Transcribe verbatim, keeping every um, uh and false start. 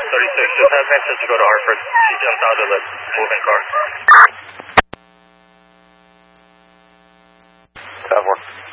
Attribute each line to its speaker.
Speaker 1: thirty-six, just have access to go to Hartford. She jumped out of the moving car.
Speaker 2: That works.